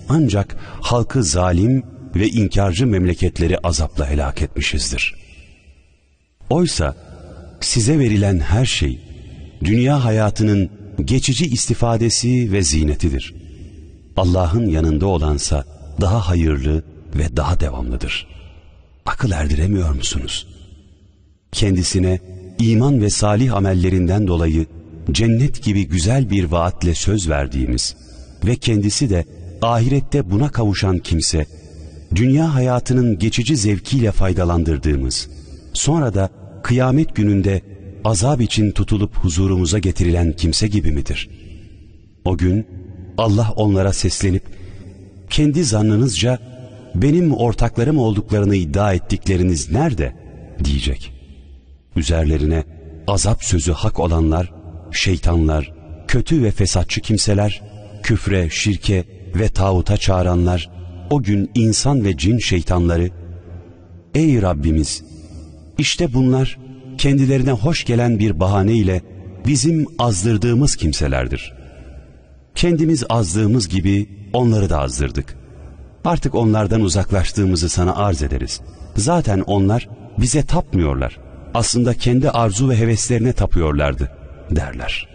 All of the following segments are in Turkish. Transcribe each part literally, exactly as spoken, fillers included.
ancak halkı zalim ve inkarcı memleketleri azapla helak etmişizdir. Oysa size verilen her şey dünya hayatının geçici istifadesi ve zinetidir. Allah'ın yanında olansa daha hayırlı ve daha devamlıdır. Akıl erdiremiyor musunuz? Kendisine iman ve salih amellerinden dolayı cennet gibi güzel bir vaatle söz verdiğimiz ve kendisi de ahirette buna kavuşan kimse, dünya hayatının geçici zevkiyle faydalandırdığımız, sonra da kıyamet gününde azap için tutulup huzurumuza getirilen kimse gibi midir? O gün Allah onlara seslenip, kendi zannınızca benim ortaklarım olduklarını iddia ettikleriniz nerede? Diyecek. Üzerlerine azap sözü hak olanlar, şeytanlar, kötü ve fesatçı kimseler, küfre, şirke ve tağuta çağıranlar, o gün insan ve cin şeytanları, ey Rabbimiz, işte bunlar kendilerine hoş gelen bir bahane ile bizim azdırdığımız kimselerdir. Kendimiz azdığımız gibi onları da azdırdık. Artık onlardan uzaklaştığımızı sana arz ederiz. Zaten onlar bize tapmıyorlar. Aslında kendi arzu ve heveslerine tapıyorlardı derler.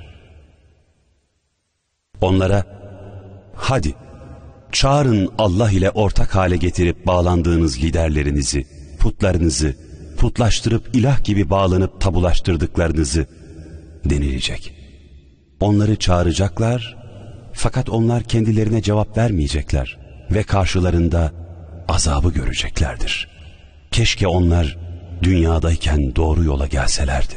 Onlara, hadi çağırın Allah ile ortak hale getirip bağlandığınız liderlerinizi, putlarınızı, putlaştırıp ilah gibi bağlanıp tabulaştırdıklarınızı denilecek. Onları çağıracaklar, fakat onlar kendilerine cevap vermeyecekler ve karşılarında azabı göreceklerdir. Keşke onlar dünyadayken doğru yola gelselerdi.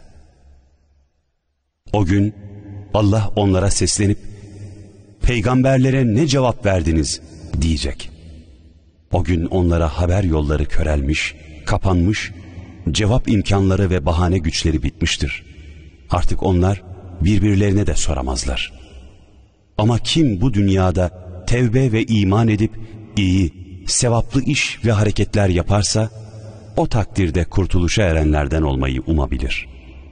O gün Allah onlara seslenip, peygamberlere ne cevap verdiniz diyecek. O gün onlara haber yolları körelmiş, kapanmış, cevap imkanları ve bahane güçleri bitmiştir. Artık onlar birbirlerine de soramazlar. Ama kim bu dünyada tevbe ve iman edip iyi, sevaplı iş ve hareketler yaparsa, o takdirde kurtuluşa erenlerden olmayı umabilir.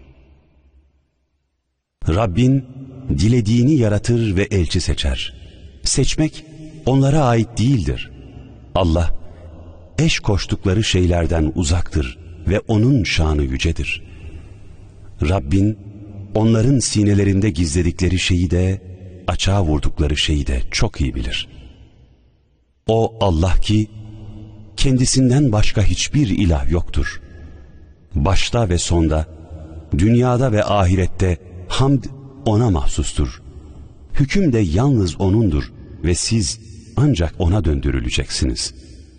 Rabbin dilediğini yaratır ve elçi seçer. Seçmek onlara ait değildir. Allah, eş koştukları şeylerden uzaktır ve onun şanı yücedir. Rabbin, onların sinelerinde gizledikleri şeyi de, açığa vurdukları şeyi de çok iyi bilir. O Allah ki, kendisinden başka hiçbir ilah yoktur. Başta ve sonda, dünyada ve ahirette hamd ona mahsustur. Hüküm de yalnız O'nundur ve siz ancak O'na döndürüleceksiniz.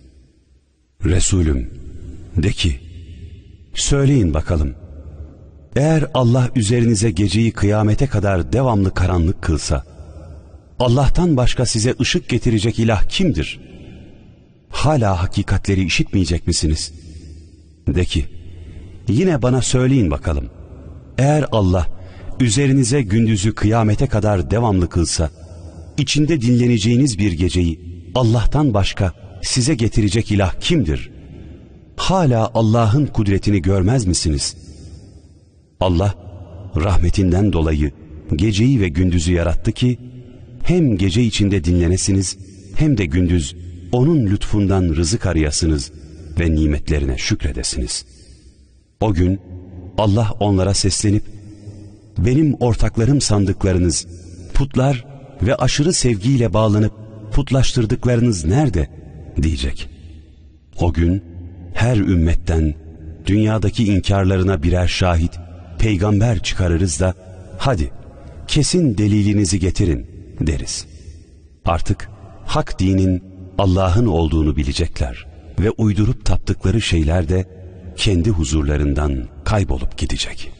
Resulüm, de ki, söyleyin bakalım, eğer Allah üzerinize geceyi kıyamete kadar devamlı karanlık kılsa, Allah'tan başka size ışık getirecek ilah kimdir? Hala hakikatleri işitmeyecek misiniz? De ki, yine bana söyleyin bakalım, eğer Allah üzerinize gündüzü kıyamete kadar devamlı kılsa, içinde dinleneceğiniz bir geceyi Allah'tan başka size getirecek ilah kimdir? Hala Allah'ın kudretini görmez misiniz? Allah rahmetinden dolayı geceyi ve gündüzü yarattı ki, hem gece içinde dinlenesiniz, hem de gündüz onun lütfundan rızık arayasınız ve nimetlerine şükredesiniz. O gün Allah onlara seslenip, benim ortaklarım sandıklarınız, putlar ve aşırı sevgiyle bağlanıp putlaştırdıklarınız nerede? Diyecek. O gün her ümmetten dünyadaki inkarlarına birer şahit, peygamber çıkarırız da, hadi kesin delilinizi getirin deriz. Artık hak dinin Allah'ın olduğunu bilecekler ve uydurup taptıkları şeyler de kendi huzurlarından kaybolup gidecek.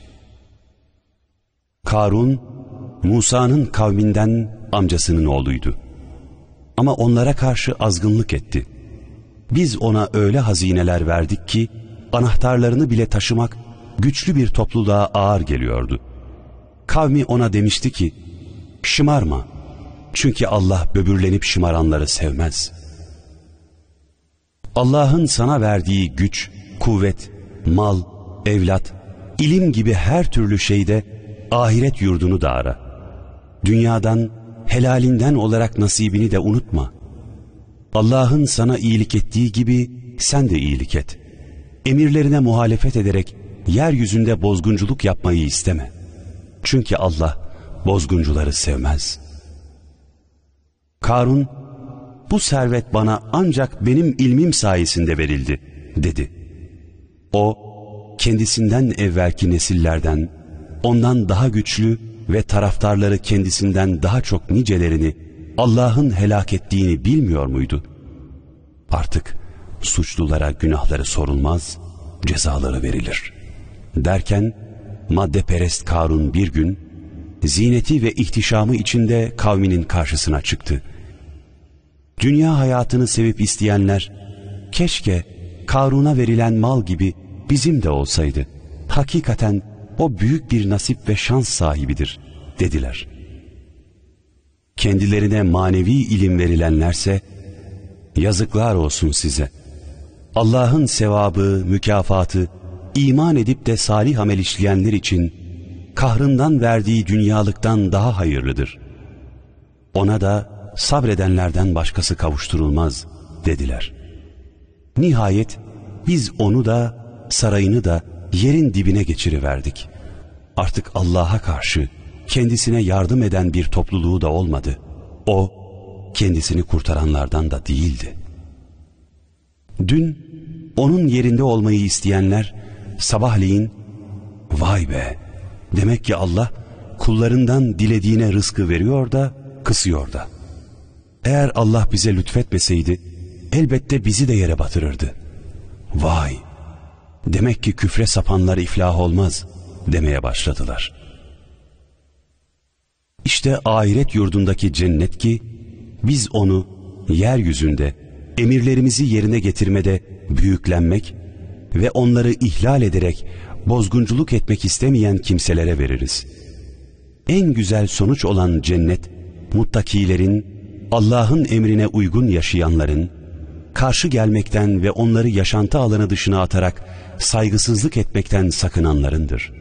Karun, Musa'nın kavminden amcasının oğluydu. Ama onlara karşı azgınlık etti. Biz ona öyle hazineler verdik ki, anahtarlarını bile taşımak güçlü bir topluluğa ağır geliyordu. Kavmi ona demişti ki, şımarma, çünkü Allah böbürlenip şımaranları sevmez. Allah'ın sana verdiği güç, kuvvet, mal, evlat, ilim gibi her türlü şeyde ahiret yurdunu da ara. Dünyadan, helalinden olarak nasibini de unutma. Allah'ın sana iyilik ettiği gibi sen de iyilik et. Emirlerine muhalefet ederek yeryüzünde bozgunculuk yapmayı isteme. Çünkü Allah bozguncuları sevmez. Karun, bu servet bana ancak benim ilmim sayesinde verildi dedi. O, kendisinden evvelki nesillerden, ondan daha güçlü ve taraftarları kendisinden daha çok nicelerini Allah'ın helak ettiğini bilmiyor muydu? Artık suçlulara günahları sorulmaz, cezaları verilir. Derken maddeperest Karun bir gün zineti ve ihtişamı içinde kavminin karşısına çıktı. Dünya hayatını sevip isteyenler, keşke Karun'a verilen mal gibi bizim de olsaydı. Hakikaten o büyük bir nasip ve şans sahibidir dediler. Kendilerine manevi ilim verilenlerse, yazıklar olsun size. Allah'ın sevabı, mükafatı, iman edip de salih amel işleyenler için kahrından verdiği dünyalıktan daha hayırlıdır. Ona da sabredenlerden başkası kavuşturulmaz dediler. Nihayet biz onu da sarayını da yerin dibine geçiriverdik. Artık Allah'a karşı kendisine yardım eden bir topluluğu da olmadı. O kendisini kurtaranlardan da değildi. Dün onun yerinde olmayı isteyenler sabahleyin vay be, demek ki Allah kullarından dilediğine rızkı veriyor da kısıyor da. Eğer Allah bize lütfetmeseydi elbette bizi de yere batırırdı. Vay, demek ki küfre sapanlar iflah olmaz demeye başladılar. İşte ahiret yurdundaki cennet ki biz onu yeryüzünde emirlerimizi yerine getirmede büyüklenmek ve onları ihlal ederek bozgunculuk etmek istemeyen kimselere veririz. En güzel sonuç olan cennet, muttakilerin, Allah'ın emrine uygun yaşayanların, karşı gelmekten ve onları yaşantı alanı dışına atarak saygısızlık etmekten sakınanlarındır.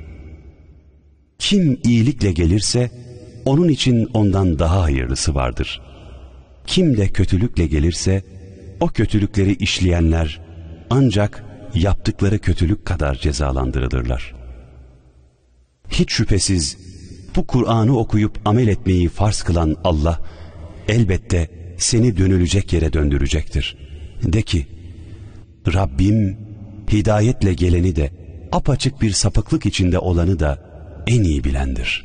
Kim iyilikle gelirse, onun için ondan daha hayırlısı vardır. Kim de kötülükle gelirse, o kötülükleri işleyenler ancak yaptıkları kötülük kadar cezalandırılırlar. Hiç şüphesiz bu Kur'an'ı okuyup amel etmeyi farz kılan Allah, elbette seni dönülecek yere döndürecektir. De ki, Rabbim hidayetle geleni de apaçık bir sapıklık içinde olanı da en iyi bilendir.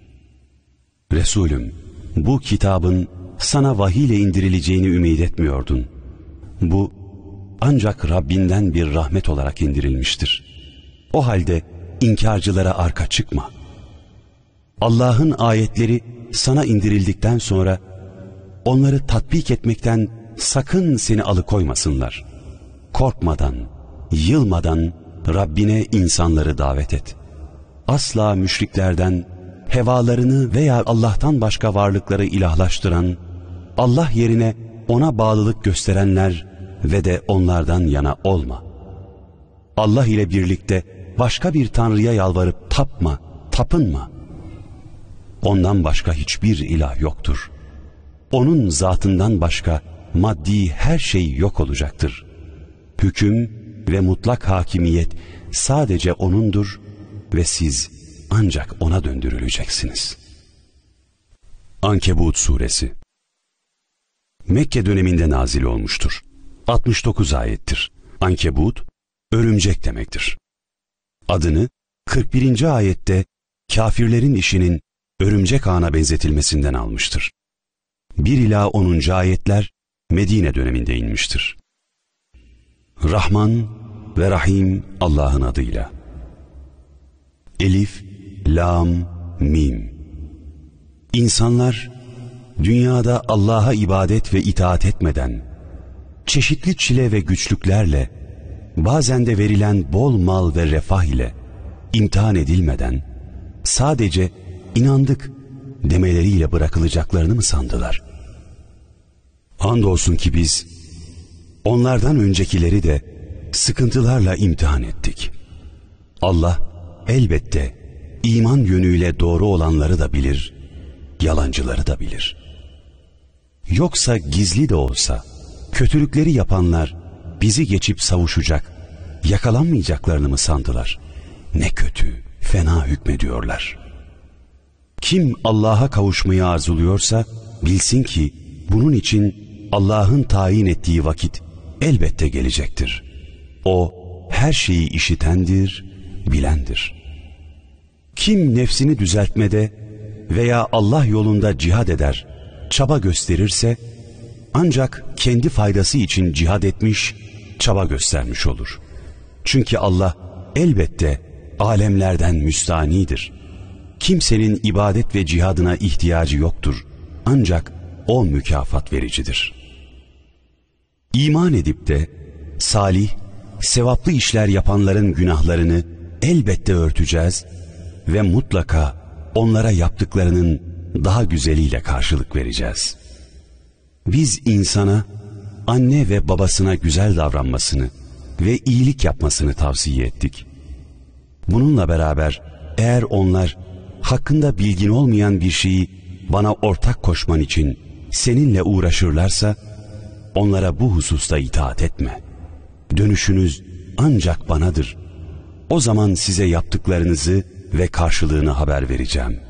Resulüm, bu kitabın sana vahiy ile indirileceğini ümit etmiyordun. Bu ancak Rabbinden bir rahmet olarak indirilmiştir. O halde inkarcılara arka çıkma. Allah'ın ayetleri sana indirildikten sonra onları tatbik etmekten sakın seni alıkoymasınlar. Korkmadan, yılmadan Rabbine insanları davet et. Asla müşriklerden, hevalarını veya Allah'tan başka varlıkları ilahlaştıran, Allah yerine ona bağlılık gösterenler ve de onlardan yana olma. Allah ile birlikte başka bir tanrıya yalvarıp tapma, tapınma. Ondan başka hiçbir ilah yoktur. Onun zatından başka maddi her şey yok olacaktır. Hüküm ve mutlak hakimiyet sadece O'nundur ve siz ancak O'na döndürüleceksiniz. Ankebut Suresi Mekke döneminde nazil olmuştur. altmış dokuz ayettir. Ankebut, örümcek demektir. Adını kırk birinci ayette kafirlerin işinin örümcek ağına benzetilmesinden almıştır. bir ila onuncu ayetler Medine döneminde inmiştir. Rahman ve Rahim Allah'ın adıyla. Elif, Lam, Mim. İnsanlar dünyada Allah'a ibadet ve itaat etmeden, çeşitli çile ve güçlüklerle, bazen de verilen bol mal ve refah ile imtihan edilmeden, sadece inandık demeleriyle bırakılacaklarını mı sandılar? Andolsun ki biz, onlardan öncekileri de sıkıntılarla imtihan ettik. Allah elbette iman yönüyle doğru olanları da bilir, yalancıları da bilir. Yoksa gizli de olsa, kötülükleri yapanlar bizi geçip savuşacak, yakalanmayacaklarını mı sandılar? Ne kötü, fena hükmediyorlar. Kim Allah'a kavuşmayı arzuluyorsa bilsin ki bunun için Allah'ın tayin ettiği vakit elbette gelecektir. O her şeyi işitendir, bilendir. Kim nefsini düzeltmede veya Allah yolunda cihad eder, çaba gösterirse ancak kendi faydası için cihad etmiş, çaba göstermiş olur. Çünkü Allah elbette alemlerden müstanidir. Kimsenin ibadet ve cihadına ihtiyacı yoktur. Ancak o mükafat vericidir. İman edip de salih, sevaplı işler yapanların günahlarını elbette örteceğiz ve mutlaka onlara yaptıklarının daha güzeliyle karşılık vereceğiz. Biz insana anne ve babasına güzel davranmasını ve iyilik yapmasını tavsiye ettik. Bununla beraber eğer onlar hakkında bilgin olmayan bir şeyi bana ortak koşman için seninle uğraşırlarsa onlara bu hususta itaat etme. Dönüşünüz ancak banadır. O zaman size yaptıklarınızı ve karşılığını haber vereceğim.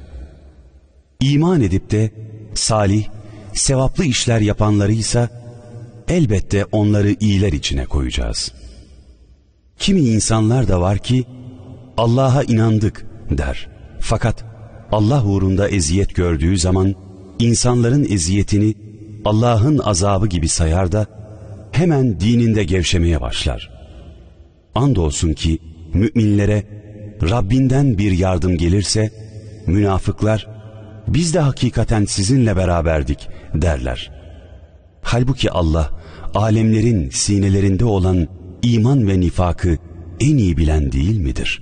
İman edip de salih, sevaplı işler yapanlarıysa elbette onları iyiler içine koyacağız. Kimi insanlar da var ki Allah'a inandık der. Fakat Allah uğrunda eziyet gördüğü zaman insanların eziyetini Allah'ın azabı gibi sayar da hemen dininde gevşemeye başlar. Andolsun ki müminlere Rabbinden bir yardım gelirse münafıklar biz de hakikaten sizinle beraberdik derler. Halbuki Allah alemlerin sinelerinde olan iman ve nifakı en iyi bilen değil midir?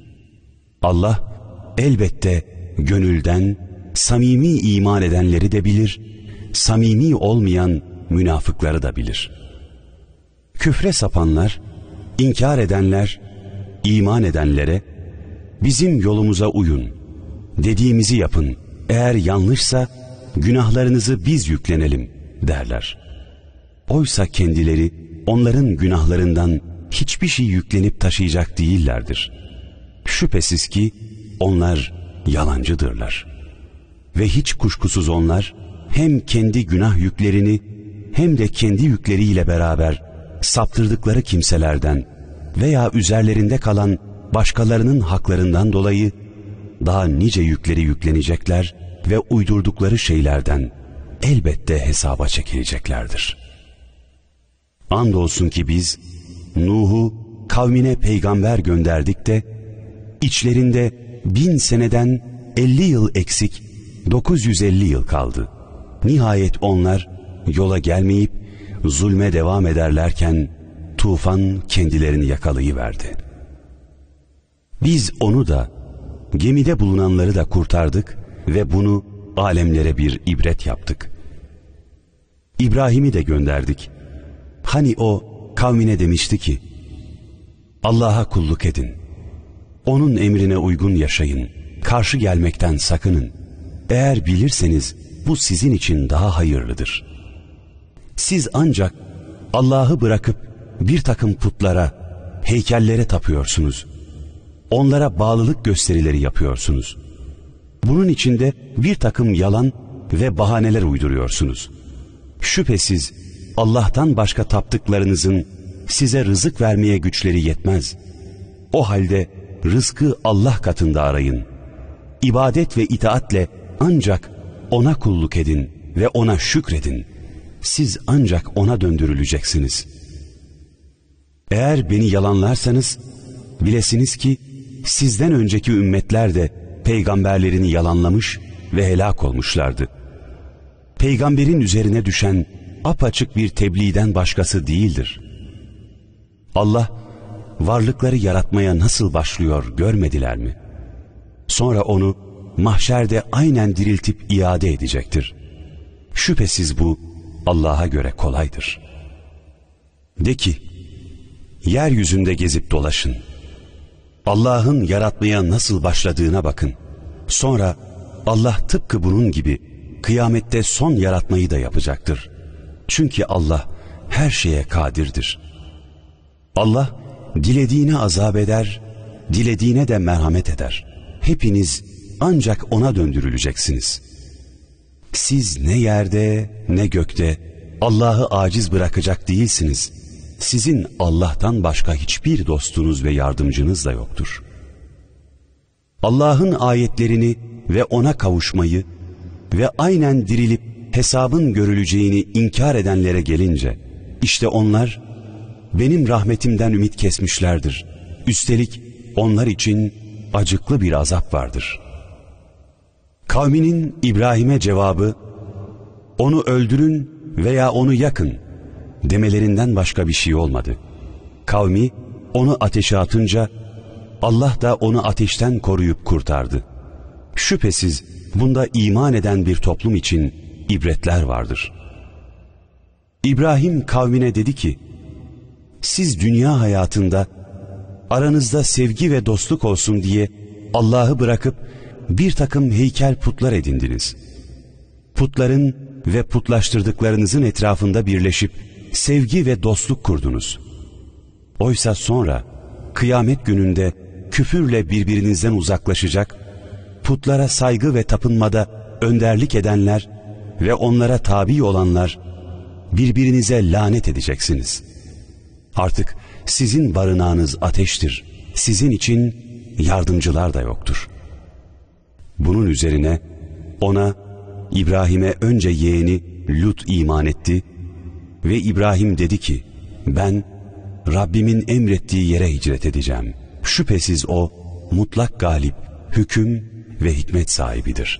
Allah elbette gönülden samimi iman edenleri de bilir, samimi olmayan münafıkları da bilir. Küfre sapanlar, inkar edenler, iman edenlere bizim yolumuza uyun, dediğimizi yapın, eğer yanlışsa günahlarınızı biz yüklenelim derler. Oysa kendileri onların günahlarından hiçbir şey yüklenip taşıyacak değillerdir. Şüphesiz ki onlar yalancıdırlar. Ve hiç kuşkusuz onlar hem kendi günah yüklerini hem de kendi yükleriyle beraber saptırdıkları kimselerden veya üzerlerinde kalan başkalarının haklarından dolayı daha nice yükleri yüklenecekler ve uydurdukları şeylerden elbette hesaba çekileceklerdir. Andolsun ki biz Nuh'u kavmine peygamber gönderdik de içlerinde bin seneden elli yıl eksik dokuz yüz elli yıl kaldı. Nihayet onlar yola gelmeyip zulme devam ederlerken tufan kendilerini yakalayıverdi. Biz onu da gemide bulunanları da kurtardık ve bunu alemlere bir ibret yaptık. İbrahim'i de gönderdik. Hani o kavmine demişti ki Allah'a kulluk edin, onun emrine uygun yaşayın, karşı gelmekten sakının. Eğer bilirseniz bu sizin için daha hayırlıdır. Siz ancak Allah'ı bırakıp bir takım putlara, heykellere tapıyorsunuz. Onlara bağlılık gösterileri yapıyorsunuz. Bunun içinde bir takım yalan ve bahaneler uyduruyorsunuz. Şüphesiz Allah'tan başka taptıklarınızın size rızık vermeye güçleri yetmez. O halde rızkı Allah katında arayın. İbadet ve itaatle ancak ona kulluk edin ve ona şükredin. Siz ancak ona döndürüleceksiniz. Eğer beni yalanlarsanız bilesiniz ki sizden önceki ümmetler de peygamberlerini yalanlamış ve helak olmuşlardı. Peygamberin üzerine düşen apaçık bir tebliğden başkası değildir. Allah varlıkları yaratmaya nasıl başlıyor görmediler mi? Sonra onu mahşerde aynen diriltip iade edecektir. Şüphesiz bu Allah'a göre kolaydır. De ki, yeryüzünde gezip dolaşın. Allah'ın yaratmaya nasıl başladığına bakın. Sonra Allah tıpkı bunun gibi kıyamette son yaratmayı da yapacaktır. Çünkü Allah her şeye kadirdir. Allah dilediğine azap eder, dilediğine de merhamet eder. Hepiniz ancak ona döndürüleceksiniz. Siz ne yerde ne gökte Allah'ı aciz bırakacak değilsiniz. Sizin Allah'tan başka hiçbir dostunuz ve yardımcınız da yoktur. Allah'ın ayetlerini ve ona kavuşmayı ve aynen dirilip hesabın görüleceğini inkar edenlere gelince, işte onlar benim rahmetimden ümit kesmişlerdir. Üstelik onlar için acıklı bir azap vardır. Kavminin İbrahim'e cevabı, onu öldürün veya onu yakın demelerinden başka bir şey olmadı. Kavmi onu ateşe atınca Allah da onu ateşten koruyup kurtardı. Şüphesiz bunda iman eden bir toplum için ibretler vardır. İbrahim kavmine dedi ki, siz dünya hayatında aranızda sevgi ve dostluk olsun diye Allah'ı bırakıp bir takım heykel putlar edindiniz. Putların ve putlaştırdıklarınızın etrafında birleşip sevgi ve dostluk kurdunuz. Oysa sonra kıyamet gününde küfürle birbirinizden uzaklaşacak, putlara saygı ve tapınmada önderlik edenler ve onlara tabi olanlar birbirinize lanet edeceksiniz. Artık sizin barınağınız ateştir. Sizin için yardımcılar da yoktur. Bunun üzerine ona, İbrahim'e önce yeğeni Lut iman etti ve İbrahim dedi ki, ben Rabbimin emrettiği yere hicret edeceğim. Şüphesiz o mutlak galip, hüküm ve hikmet sahibidir.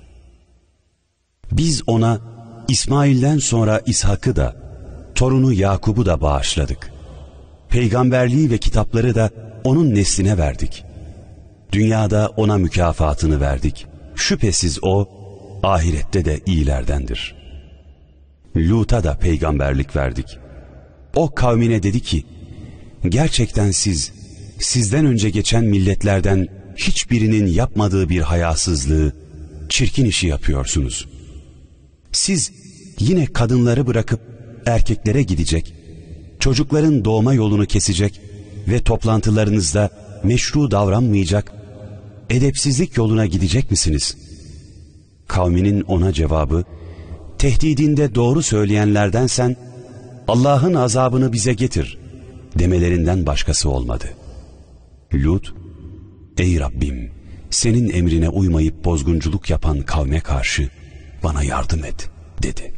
Biz ona İsmail'den sonra İshak'ı da, torunu Yakub'u da bağışladık. Peygamberliği ve kitapları da onun nesline verdik. Dünyada ona mükafatını verdik. Şüphesiz o, ahirette de iyilerdendir. Lut'a da peygamberlik verdik. O kavmine dedi ki, gerçekten siz, sizden önce geçen milletlerden hiçbirinin yapmadığı bir hayasızlığı, çirkin işi yapıyorsunuz. Siz yine kadınları bırakıp erkeklere gidecek, çocukların doğma yolunu kesecek ve toplantılarınızda meşru davranmayacak, edepsizlik yoluna gidecek misiniz? Kavminin ona cevabı, tehdidinde doğru söyleyenlerdensen Allah'ın azabını bize getir demelerinden başkası olmadı. Lut, ey Rabbim, senin emrine uymayıp bozgunculuk yapan kavme karşı bana yardım et dedi.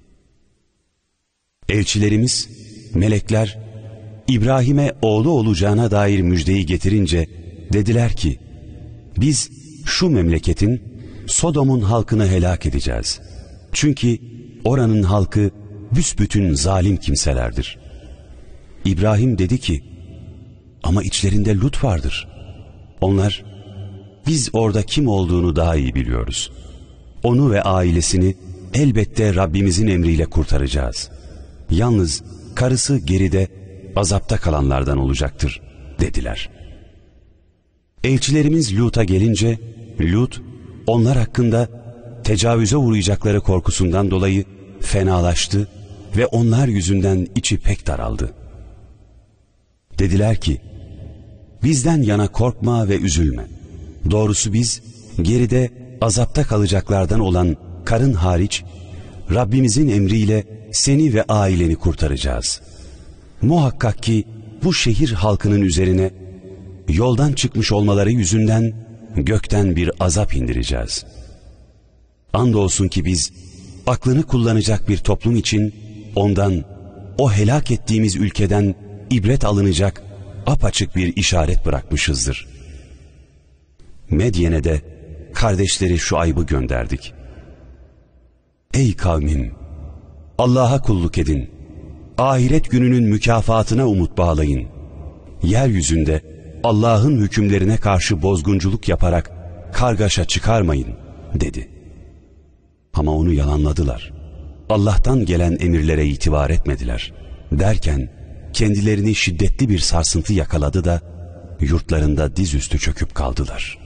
Elçilerimiz, melekler, İbrahim'e oğlu olacağına dair müjdeyi getirince dediler ki, biz şu memleketin, Sodom'un halkını helak edeceğiz. Çünkü oranın halkı büsbütün zalim kimselerdir. İbrahim dedi ki, ama içlerinde Lut vardır. Onlar, biz orada kim olduğunu daha iyi biliyoruz. Onu ve ailesini elbette Rabbimizin emriyle kurtaracağız. Yalnız karısı geride azapta kalanlardan olacaktır dediler. Elçilerimiz Lut'a gelince, Lut onlar hakkında tecavüze uğrayacakları korkusundan dolayı fenalaştı ve onlar yüzünden içi pek daraldı. Dediler ki, bizden yana korkma ve üzülme. Doğrusu biz geride azapta kalacaklardan olan karın hariç Rabbimizin emriyle seni ve aileni kurtaracağız. Muhakkak ki bu şehir halkının üzerine yoldan çıkmış olmaları yüzünden gökten bir azap indireceğiz. Andolsun ki biz aklını kullanacak bir toplum için ondan, o helak ettiğimiz ülkeden ibret alınacak apaçık bir işaret bırakmışızdır. Medyen'e de kardeşleri Şuayb'ı gönderdik. Ey kavmim! Allah'a kulluk edin. Ahiret gününün mükafatına umut bağlayın. Yeryüzünde Allah'ın hükümlerine karşı bozgunculuk yaparak kargaşa çıkarmayın dedi. Ama onu yalanladılar. Allah'tan gelen emirlere itibar etmediler. Derken kendilerini şiddetli bir sarsıntı yakaladı da yurtlarında dizüstü çöküp kaldılar.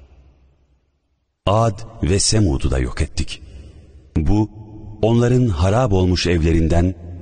Ad ve Semud'u da yok ettik. Bu onların harap olmuş evlerinden